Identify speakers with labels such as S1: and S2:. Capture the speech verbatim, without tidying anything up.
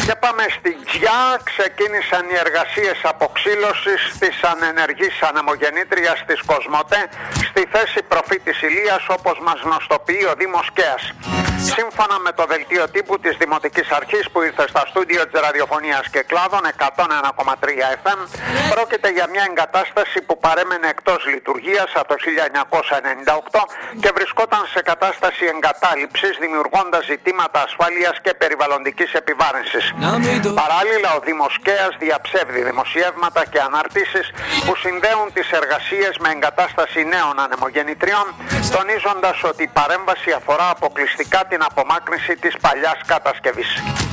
S1: Και πάμε στην Τζιά. Ξεκίνησαν οι εργασίες αποξύλωσης της ανενεργής ανεμογεννήτριας της Κοσμοτέ στη θέση προφήτης Ηλίας, όπως μας γνωστοποιεί ο Δήμος Κέας. Σύμφωνα με το δελτίο τύπου της Δημοτικής Αρχής που ήρθε στα στούντιο της ραδιοφωνίας και κλάδων εκατόν ένα κόμμα τρία εφ εμ, πρόκειται για μια εγκατάσταση που παρέμενε εκτός λειτουργίας από το χίλια εννιακόσια ενενήντα οκτώ και βρισκόταν σε κατάσταση εγκατάλειψης, δημιουργώντας ζητήματα ασφάλειας και περιβαλλοντικής επιβάρυνσης. Παράλληλα, ο Δήμος Κέας διαψεύδει δημοσιεύματα και αναρτήσεις που συνδέουν τις εργασίες με εγκατάσταση νέων ανεμογεννητριών, τονίζοντας ότι η παρέμβαση αφορά αποκλειστικά την απομάκρυνση της παλιάς κατασκευής.